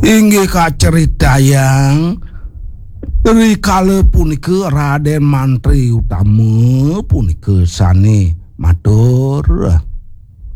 Inggih kaceritayang rikala punika Raden Mantri Utama punika sane matur